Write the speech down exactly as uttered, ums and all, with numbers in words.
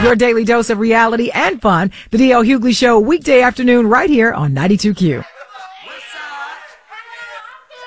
Your daily dose of reality and fun. The D L. Hughley Show, weekday afternoon right here on ninety-two Q.